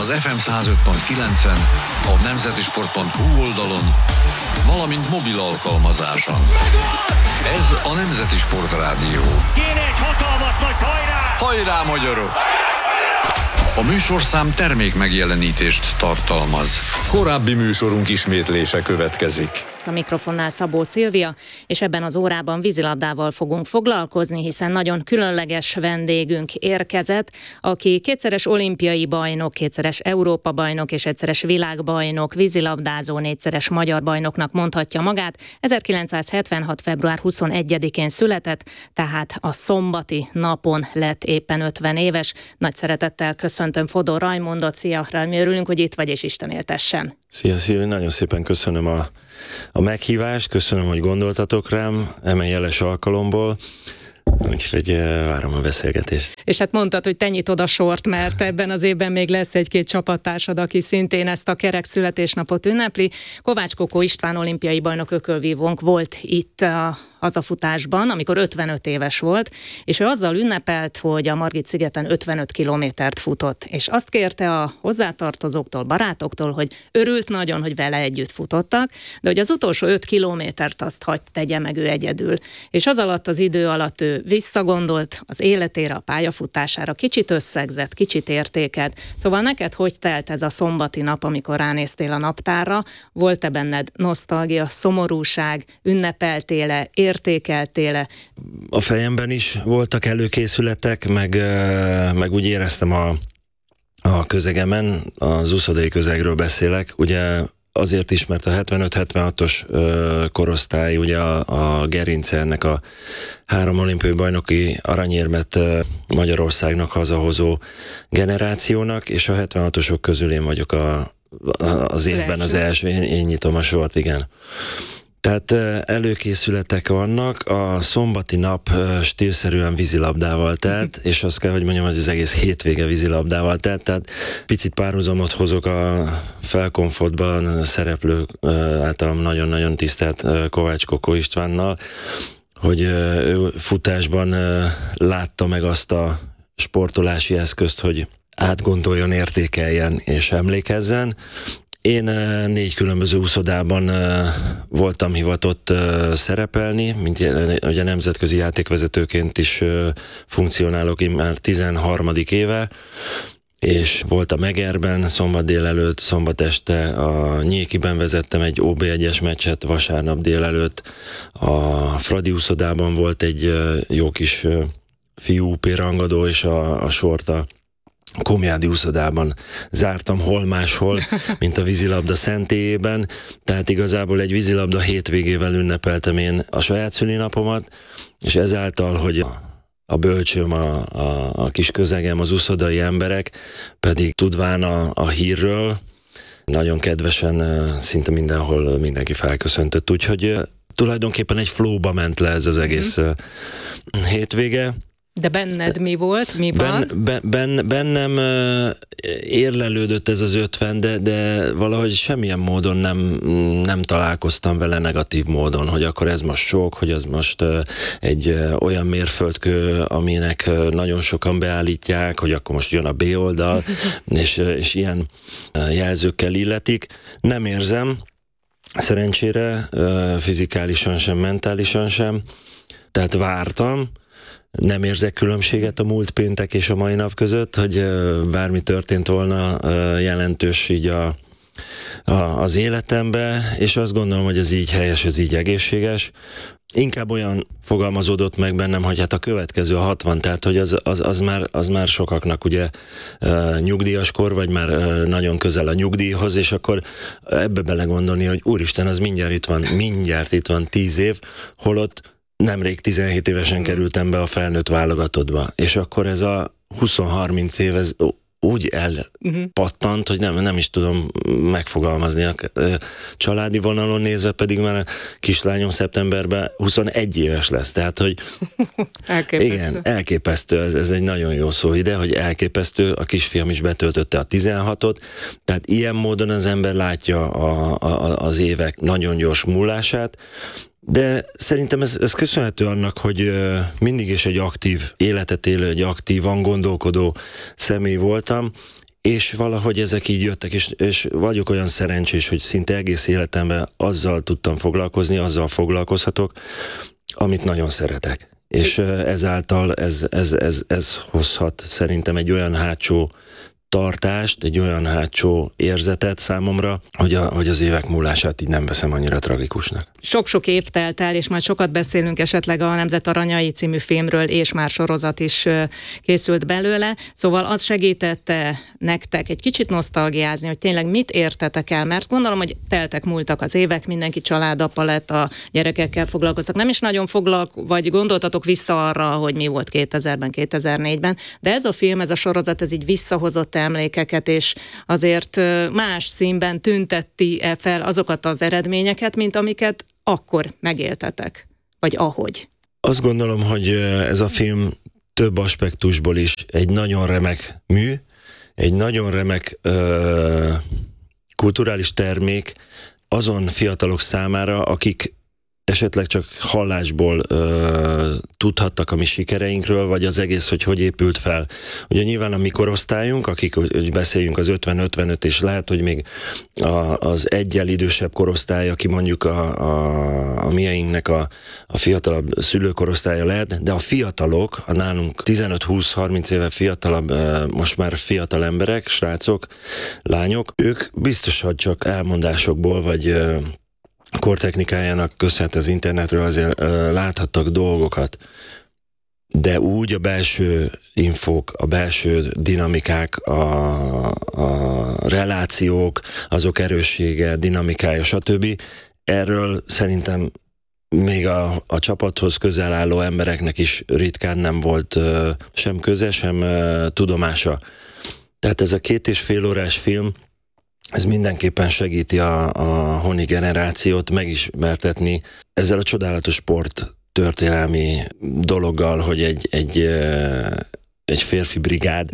az FM 105.9-en, a nemzetisport.hu oldalon, valamint mobil alkalmazáson. Ez a Nemzeti Sport Rádió. Kéne egy hatalmas nagy hajrá! Hajrá, magyarok! A műsorszám termék megjelenítést tartalmaz. Korábbi műsorunk ismétlése következik. A mikrofonnál Szabó Szilvia, és ebben az órában vízilabdával fogunk foglalkozni, hiszen nagyon különleges vendégünk érkezett, aki kétszeres olimpiai bajnok, kétszeres Európa-bajnok és egyszeres világbajnok, vízilabdázó, négyszeres magyar bajnoknak mondhatja magát. 1976. február 21-én született, tehát a szombati napon lett éppen 50 éves. Nagy szeretettel köszöntöm Fodor Rajmondot. Szia, Rajmi, örülünk, hogy itt vagy, és Isten éltessen. Szia, Szilvi, nagyon szépen köszönöm a meghívást, köszönöm, hogy gondoltatok rám, eme jeles alkalomból, úgyhogy várom a beszélgetést. És hát mondtad, hogy te nyitod a sort, mert ebben az évben még lesz egy-két csapattársad, aki szintén ezt a kerek születésnapot ünnepli. Kovács Kokó István olimpiai bajnok ökölvívónk volt itt a hazafutásban, amikor 55 éves volt, és ő azzal ünnepelt, hogy a Margit-szigeten 55 kilométert futott, és azt kérte a hozzátartozóktól, barátoktól, hogy örült nagyon, hogy vele együtt futottak, de hogy az utolsó 5 kilométert azt hagy tegye meg ő egyedül. És az alatt, az idő alatt ő visszagondolt az életére, a pályafutására, kicsit összegzett, kicsit értékelt. Szóval neked hogy telt ez a szombati nap, amikor ránéztél a naptárra? Volt-e benned nosztalgia, szomorúság, ünnepeltél-e, értékeltél-e? A fejemben is voltak előkészületek, meg úgy éreztem a közegemen, az uszodai közegről beszélek, ugye azért is, mert a 75-76-os korosztály, ugye a gerince ennek a 3 olimpiai bajnoki aranyérmet Magyarországnak hazahozó generációnak, és a 76-osok közül én vagyok az évben az első, én nyitom a sort, igen. Tehát előkészületek vannak, a szombati nap stílszerűen vízilabdával telt, és azt kell, hogy mondjam, hogy az egész hétvége vízilabdával telt, tehát picit párhuzamot hozok a Felkonfotban szereplő, általam nagyon-nagyon tisztelt Kovács Kokó Istvánnal, hogy ő futásban látta meg azt a sportolási eszközt, hogy átgondoljon, értékeljen és emlékezzen. Én 4 különböző úszodában voltam hivatott szerepelni, mint ugye nemzetközi játékvezetőként is funkcionálok én már 13. éve, és volt a Megerben szombat délelőtt, szombat este, a Nyékiben vezettem egy OB1-es meccset vasárnap délelőtt, a Fradi úszodában volt egy jó kis fiú UP rangadó, és a sort a Komjádi úszodában zártam, hol máshol, mint a vízilabda szentélyében, tehát igazából egy vízilabda hétvégével ünnepeltem én a saját szülinapomat, és ezáltal, hogy a bölcsőm, a kis közegem, az úszodai emberek pedig tudván a hírről, nagyon kedvesen szinte mindenhol mindenki felköszöntött, úgyhogy tulajdonképpen egy flowba ment le ez az egész hétvége. De benned mi volt? Mi van? Bennem érlelődött ez az 50, de valahogy semmilyen módon nem találkoztam vele negatív módon, hogy akkor ez most sok, hogy az most egy olyan mérföldkő, aminek nagyon sokan beállítják, hogy akkor most jön a B oldal, és ilyen jelzőkkel illetik. Nem érzem, szerencsére, fizikálisan sem, mentálisan sem, tehát vártam. Nem érzek különbséget a múlt péntek és a mai nap között, hogy bármi történt volna jelentős így az életembe, és azt gondolom, hogy ez így helyes, ez így egészséges. Inkább olyan fogalmazódott meg bennem, hogy hát a következő a 60, tehát hogy az már sokaknak ugye nyugdíjas kor, vagy már nagyon közel a nyugdíjhoz, és akkor ebbe belegondolni, hogy úristen, az mindjárt itt van 10 év, holott nemrég 17 évesen kerültem be a felnőtt válogatottba, és akkor ez a 20-30 év, ez úgy elpattant, hogy nem is tudom megfogalmazni. A családi vonalon nézve pedig már a kislányom szeptemberben 21 éves lesz, tehát hogy elképesztő. Igen, elképesztő, ez egy nagyon jó szó ide, hogy elképesztő, a kisfiam is betöltötte a 16-ot, tehát ilyen módon az ember látja az évek nagyon gyors múlását, de szerintem ez köszönhető annak, hogy mindig is egy aktív életet élő, egy aktívan gondolkodó személy voltam, és valahogy ezek így jöttek, és vagyok olyan szerencsés, hogy szinte egész életemben azzal tudtam foglalkozni, azzal foglalkozhatok, amit nagyon szeretek. És ezáltal ez hozhat szerintem egy olyan hátsó tartást, egy olyan hátsó érzetet számomra, hogy az évek múlását így nem veszem annyira tragikusnak. Sok-sok év telt el, és majd sokat beszélünk esetleg a Nemzet Aranyai című filmről, és már sorozat is készült belőle. Szóval az segítette nektek egy kicsit nosztalgiázni, hogy tényleg mit értetek el, mert gondolom, hogy múltak az évek, mindenki családapa lett, a gyerekekkel foglalkoztak. Nem is nagyon vagy gondoltatok vissza arra, hogy mi volt 2000-ben, 2004-ben, de ez a film, ez a sorozat, ez így visszahozott emlékeket, és azért más színben tüntetti fel azokat az eredményeket, mint amiket akkor megéltetek, vagy ahogy. Azt gondolom, hogy ez a film több aspektusból is egy nagyon remek mű, egy nagyon remek kulturális termék azon fiatalok számára, akik esetleg csak hallásból tudhattak a mi sikereinkről, vagy az egész, hogy épült fel. Ugye nyilván a mi korosztályunk, akik, hogy beszéljünk az 50-55, és lehet, hogy még az egyel idősebb korosztály, aki mondjuk a mieinknek a fiatalabb szülőkorosztálya lehet, de a fiatalok, a nálunk 15-20-30 éve fiatalabb, most már fiatal emberek, srácok, lányok, ők biztos, hogy csak elmondásokból, vagy kortechnikájának köszönhet az internetről azért láthattak dolgokat, de úgy a belső infók, a belső dinamikák, a relációk, azok erőssége, dinamikája, stb. Erről szerintem még a csapathoz közel álló embereknek is ritkán nem volt sem köze, sem tudomása. Tehát ez a 2,5 órás film, ez mindenképpen segíti a honi generációt megismertetni ezzel a csodálatos sport történelmi dologgal, hogy egy férfi brigád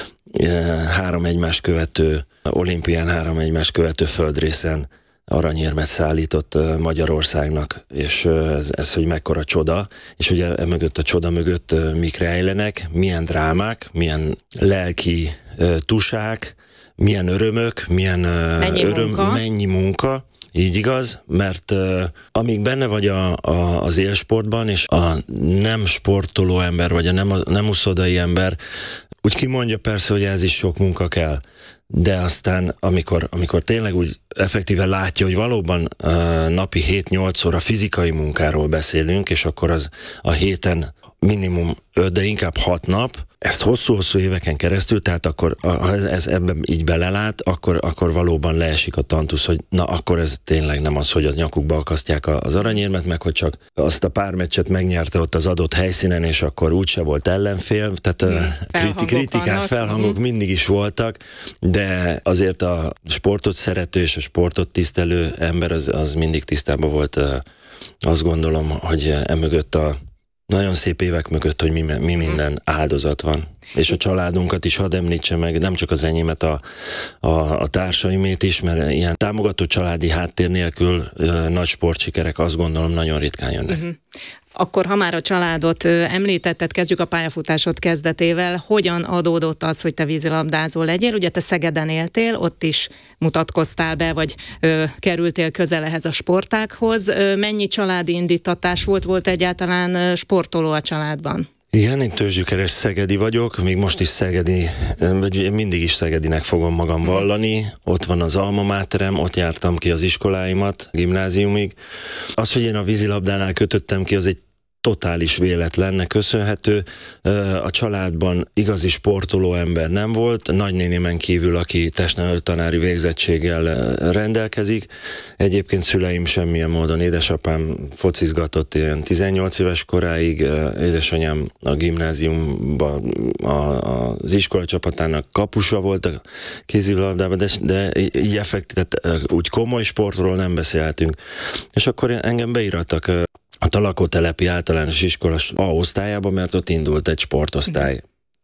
3 egymást követő olimpián, 3 egymást követő földrészen aranyérmet szállított Magyarországnak, és ez hogy mekkora csoda, és ugye emögött a csoda mögött mik rejlenek, milyen drámák, milyen lelki tusák, milyen örömök, mennyi munka, így igaz, mert amíg benne vagy az élsportban, és a nem sportoló ember, vagy a nem uszodai ember, úgy kimondja persze, hogy ez is sok munka kell, de aztán amikor tényleg úgy effektíven látja, hogy valóban napi 7-8 óra fizikai munkáról beszélünk, és akkor az a héten minimum 5, de inkább 6 nap, ezt hosszú-hosszú éveken keresztül, tehát akkor, ha ez ebben így belelát, akkor valóban leesik a tantusz, hogy na, akkor ez tényleg nem az, hogy a nyakukba akasztják az aranyérmet, meg hogy csak azt a pár meccset megnyerte ott az adott helyszínen, és akkor úgyse volt ellenfél, tehát kritikák, felhangok mindig is voltak, de azért a sportot szerető és a sportot tisztelő ember az mindig tisztában volt, azt gondolom, hogy emögött a nagyon szép évek mögött, hogy mi minden áldozat van. És a családunkat is hadd említse meg, nem csak az enyémet, a társaimét is, mert ilyen támogató családi háttér nélkül nagy sportsikerek, azt gondolom, nagyon ritkán jönnek. Akkor, ha már a családot említetted, kezdjük a pályafutásod kezdetével. Hogyan adódott az, hogy te vízilabdázó legyél? Ugye te Szegeden éltél, ott is mutatkoztál be, vagy kerültél közel ehhez a sportághoz. Mennyi családi indítatás volt? Volt egyáltalán sportoló a családban? Igen, én tőzsgyökeres szegedi vagyok, még most is szegedi, vagy mindig is szegedinek fogom magam vallani. Ott van az alma máterem, ott jártam ki az iskoláimat, gimnáziumig. Az, hogy én a vízilabdánál kötöttem ki, az egy totális véletlennek köszönhető. A családban igazi sportoló ember nem volt, nagynénémen kívül, aki testnevelő tanári végzettséggel rendelkezik. Egyébként szüleim semmilyen módon, édesapám focizgatott ilyen 18 éves koráig, édesanyám a gimnáziumban az iskola csapatának kapusa volt a kézilabdában, de így effektív, úgy komoly sportról nem beszélhetünk. És akkor engem beirattak a lakótelepi általános iskola A osztályába, mert ott indult egy sportosztály.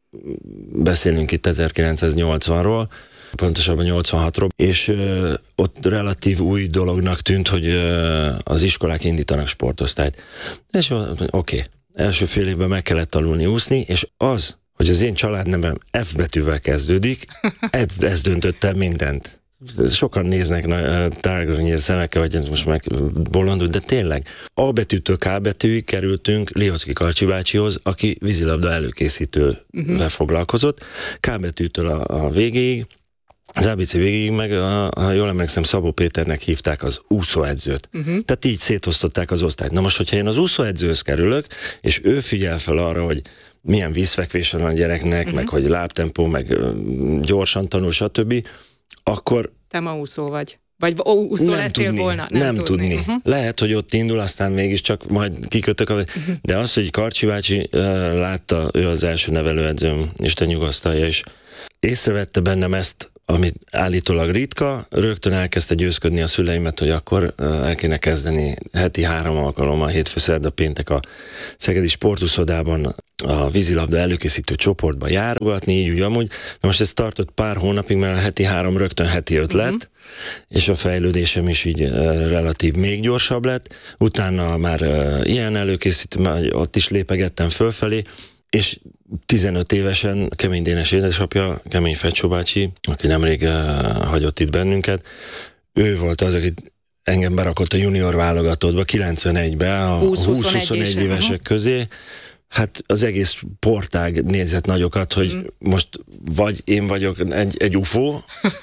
Beszélünk itt 1980-ról, pontosabban 86-ról, és ott relatív új dolognak tűnt, hogy az iskolák indítanak sportosztályt. És oké, első fél évben meg kellett tanulni úszni, és az, hogy az én családnevem F betűvel kezdődik, ez döntött el mindent. Sokan néznek tárgyaló szemekkel, hogy ez most meg bolondul, de tényleg. A betűtől K betűig kerültünk Lihoczky Karcsi bácsihoz, aki vízilabda előkészítővel foglalkozott. K betűtől a végéig, az ABC végéig meg, ha jól emlékszem, Szabó Péternek hívták az úszóedzőt. Tehát így szétosztották az osztályt. Na most, hogyha én az úszóedzőhöz kerülök, és ő figyel fel arra, hogy milyen vízfekvés van a gyereknek, meg hogy lábtempó, meg gyorsan tanul, stb., akkor... Te ma úszó vagy. Vagy úszó lettél volna? Nem tudni. Lehet, hogy ott indul, aztán mégiscsak majd kikötök. De az, hogy Karcsi bácsi látta, ő az első nevelőedzőm, Isten nyugasztalja, és észrevette bennem ezt, amit állítólag ritka, rögtön elkezdte győzködni a szüleimet, hogy akkor el kéne kezdeni heti 3 alkalommal, hétfő, szerda, péntek a Szegedi Sportuszodában a vízilabda előkészítő csoportba járogatni, így úgy amúgy. Na most ez tartott pár hónapig, mert a heti 3 rögtön heti 5 lett, és a fejlődésem is így relatív még gyorsabb lett. Utána már ilyen előkészítő, ott is lépegettem fölfelé, és 15 évesen Kemény Dénes édesapja, Kemény Fecsó bácsi, aki nemrég hagyott itt bennünket, ő volt az, aki engem berakott a junior válogatottba 91-ben a 20-21 évesek közé. Hát az egész sportág nézett nagyokat, hogy most vagy én vagyok egy UFO,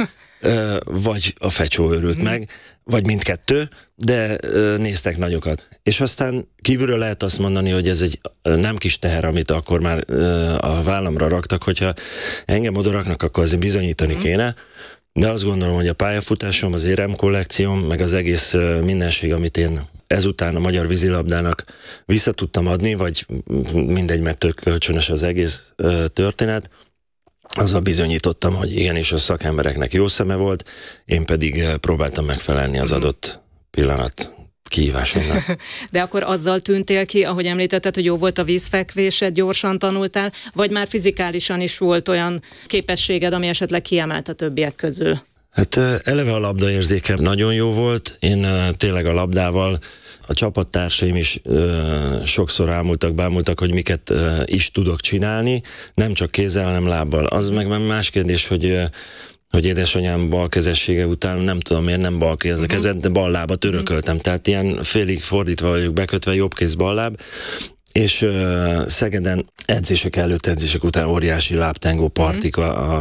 vagy a Fecsó örült meg, vagy mindkettő, de néztek nagyokat. És aztán kívülről lehet azt mondani, hogy ez egy nem kis teher, amit akkor már a vállamra raktak, hogyha engem odaraknak, akkor azért bizonyítani kéne, de azt gondolom, hogy a pályafutásom, az éremkollekcióm, meg az egész mindenség, amit én ezután a magyar vízilabdának vissza tudtam adni, vagy mindegy, mert tök kölcsönös az egész történet, azzal bizonyítottam, hogy igenis a szakembereknek jó szeme volt, én pedig próbáltam megfelelni az adott pillanat kihívásomnak. De akkor azzal tűntél ki, ahogy említetted, hogy jó volt a vízfekvésed, gyorsan tanultál, vagy már fizikálisan is volt olyan képességed, ami esetleg kiemelt a többiek közül? Hát eleve a labdaérzékem nagyon jó volt, én tényleg a labdával, a csapattársaim is sokszor bámultak, hogy miket is tudok csinálni, nem csak kézzel, hanem lábbal. Az meg más kérdés, hogy édesanyám balkezessége után nem tudom miért nem balkéz a kezed, de bal lábat örököltem. Tehát ilyen félig fordítva vagyok bekötve, jobb kéz, bal láb. És Szegeden edzések után óriási lábtengó partik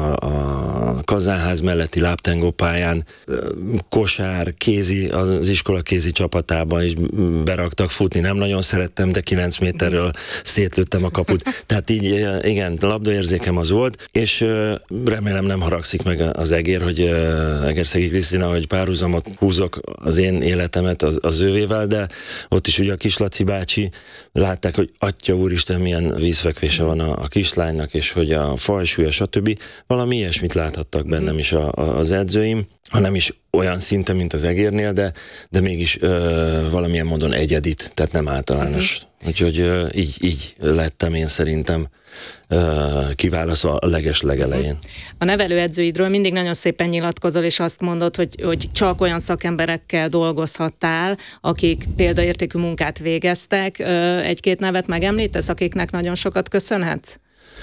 a Kazánház melletti lábtengó pályán, kosár, kézi, az iskola kézi csapatában is beraktak futni, nem nagyon szerettem, de 9 méterről szétlőttem a kaput. Tehát így igen, labdaérzékem az volt, és remélem nem haragszik meg az egér, hogy Egerszegi Krisztina, hogy párhuzamot húzok az én életemet az ővével, de ott is ugye a Kislaci bácsi látták, hogy atya úristen, milyen vízfekvése van a kislánynak, és hogy a fajsúlya, stb. Valami ilyesmit láthattak bennem is az edzőim, hanem is olyan szinten, mint az egérnél, de mégis valamilyen módon egyedit, tehát nem általános. Úgyhogy így lettem én szerintem kiválasztva a legelején. A nevelőedzőidről mindig nagyon szépen nyilatkozol, és azt mondod, hogy csak olyan szakemberekkel dolgozhattál, akik példaértékű munkát végeztek. Egy-két nevet megemlítesz, akiknek nagyon sokat köszönhetsz?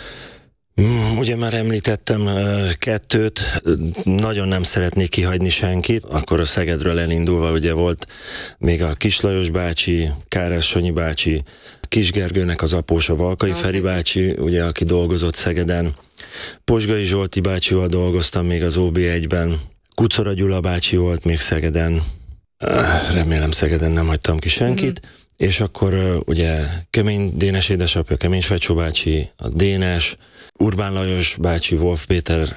Ugye már említettem 2, nagyon nem szeretnék kihagyni senkit. Akkor a Szegedről elindulva ugye volt még a Kis Lajos bácsi, Kárás Sonyi bácsi, Kis Gergőnek az apósa, Valkai Feri bácsi, ugye, aki dolgozott Szegeden. Posgai Zsolti bácsival dolgoztam még az OB1-ben. Kucora Gyula bácsi volt még Szegeden. Remélem Szegeden nem hagytam ki senkit. És akkor ugye Kemény Dénes édesapja, Kemény Fecsó bácsi, a Dénes, Urbán Lajos bácsi, Wolf Péter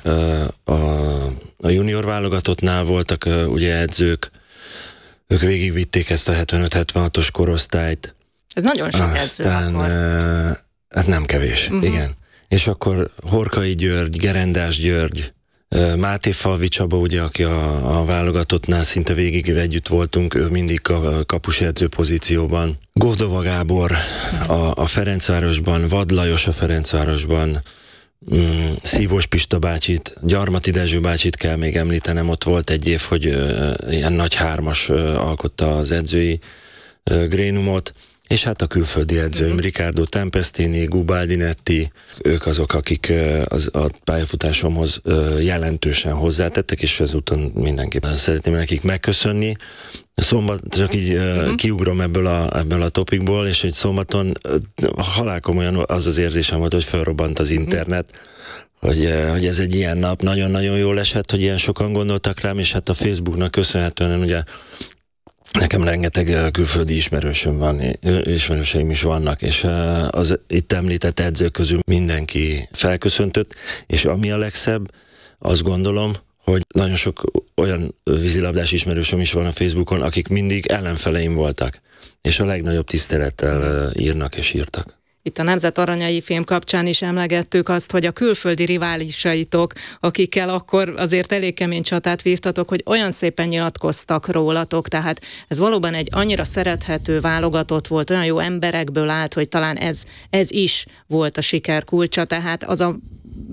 a junior válogatottnál voltak ugye edzők, ők végigvitték ezt a 75-76-os korosztályt. Ez nagyon sok edző akkor. Hát nem kevés, igen. És akkor Horkai György, Gerendás György, Máté Falvi Csaba, ugye, aki a válogatottnál szinte végig együtt voltunk, ő mindig kapusedző pozícióban. Govdova Gábor a Ferencvárosban, Vad Lajos a Ferencvárosban, Szívós Pista bácsit, Gyarmati Dezső bácsit kell még említenem, ott volt egy év, hogy ilyen nagy 3-as alkotta az edzői grénumot, És hát a külföldi edzőim, Riccardo Tempestini, Gubaldinetti, ők azok, akik a pályafutásomhoz jelentősen hozzátettek, és ezúton mindenképpen szeretném nekik megköszönni. Csak így kiugrom ebből a topikból, és egy szombaton halálkomolyan az érzésem volt, hogy felrobbant az internet, hogy ez egy ilyen nap nagyon-nagyon jól esett, hogy ilyen sokan gondoltak rám, és hát a Facebooknak köszönhetően ugye nekem rengeteg külföldi ismerőseim is vannak, és az itt említett edzők közül mindenki felköszöntött, és ami a legszebb, azt gondolom, hogy nagyon sok olyan vízilabdás ismerősöm is van a Facebookon, akik mindig ellenfeleim voltak, és a legnagyobb tisztelettel írnak és írtak. Itt a Nemzet Aranyai film kapcsán is emlegettük azt, hogy a külföldi riválisaitok, akikkel akkor azért elég kemény csatát vívtatok, hogy olyan szépen nyilatkoztak rólatok, tehát ez valóban egy annyira szerethető válogatott volt, olyan jó emberekből állt, hogy talán ez is volt a siker kulcsa, tehát az a